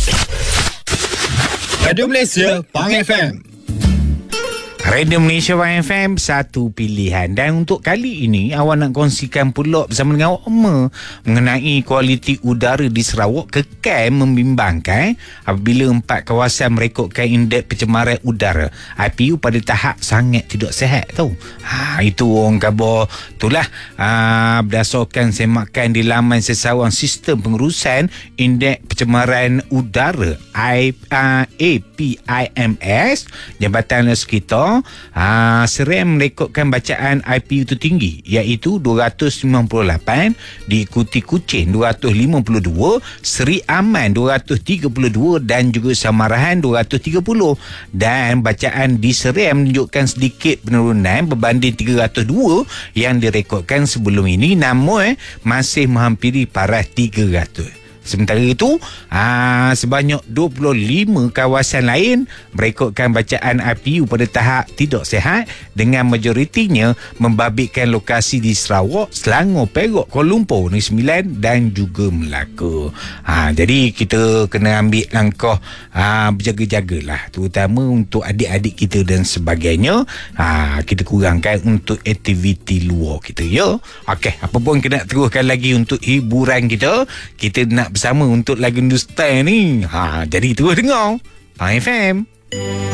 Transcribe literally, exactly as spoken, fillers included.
Radio Malaysia, Pang F M. Radio Malaysia Pang F M, satu pilihan. Dan untuk kali ini, awak nak kongsikan pula bersama dengan awak Oma mengenai kualiti udara di Sarawak kekal membimbangkan apabila empat kawasan merekodkan indeks pencemaran udara I P U pada tahap sangat tidak sihat tau. Ha, itu orang khabar itulah ha, berdasarkan semakan di laman sesawan sistem pengurusan indeks pencemaran udara I, uh, A P I M S Jabatan Sekitar ha, Serem merekodkan bacaan I P U tertinggi iaitu dua ratus sembilan puluh lapan, diikuti Kuching dua ratus lima puluh dua, Seri Aman dua ratus tiga puluh dua dan juga Samarahan dua ratus tiga puluh. Dan bacaan di Serem menunjukkan sedikit penurunan berbanding tiga ratus dua yang direkodkan sebelum ini, namun eh, masih menghampiri paras tiga ratus. Sementara itu, aa, sebanyak dua puluh lima kawasan lain merekodkan bacaan I P U pada tahap tidak sihat dengan majoritinya membabitkan lokasi di Sarawak, Selangor, Perak, Kuala Lumpur, Negeri Sembilan dan juga Melaka. Ha, jadi kita kena ambil langkah ha, berjaga-jagalah, terutama untuk adik-adik kita dan sebagainya. Ha, kita kurangkan untuk aktiviti luar kita, ya. Okey, apa pun kita nak teruskan lagi untuk hiburan kita. Kita nak bersama untuk lagu Hindustan ni. Ha, jadi terus dengar Pang F M.